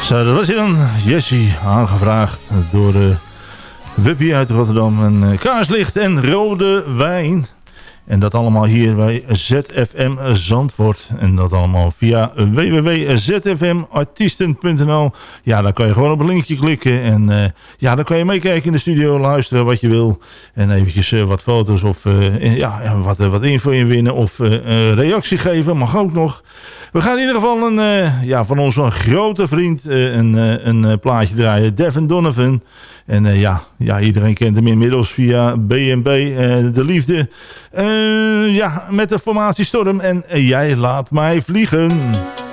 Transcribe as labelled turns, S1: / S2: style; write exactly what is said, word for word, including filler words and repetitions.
S1: Zo, dat was hij dan. Jessie, aangevraagd door uh, Wuppie uit Rotterdam. En uh, kaarslicht en rode wijn. En dat allemaal hier bij Z F M Zandvoort. En dat allemaal via w w w punt z f m artiesten punt n l. Ja, dan kan je gewoon op een linkje klikken. En uh, ja, dan kan je meekijken in de studio, luisteren wat je wil. En eventjes uh, wat foto's of uh, ja, wat, uh, wat info inwinnen. Of uh, uh, reactie geven, mag ook nog. We gaan in ieder geval een, uh, ja, van onze grote vriend uh, een, uh, een uh, plaatje draaien. Devin Donovan. En uh, ja, ja, iedereen kent hem inmiddels via B en B, uh, De Liefde. Uh, ja, met de formatie Storm. En uh, jij laat mij vliegen.